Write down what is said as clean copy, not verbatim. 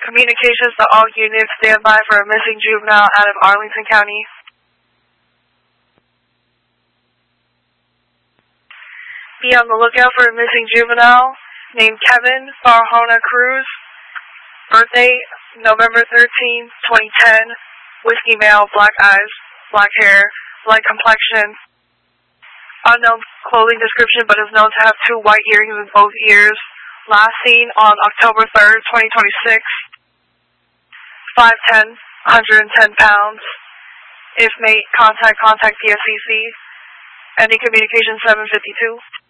Communications to all units, stand by for a missing juvenile out of Arlington County. Be on the lookout for a missing juvenile named Kevin Farhona Cruz. Birthday, November 13, 2010. Whiskey male, black eyes, black hair, light complexion. Unknown clothing description, but is known to have 2 white earrings in both ears. Last seen on October 3rd, 2026. 5'10", 110 pounds. If may contact PSCC. Ending communication 752.